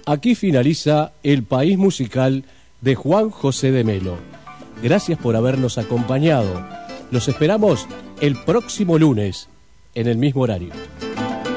Aquí finaliza El País Musical de Juan José de Melo. Gracias por habernos acompañado. Los esperamos el próximo lunes en el mismo horario.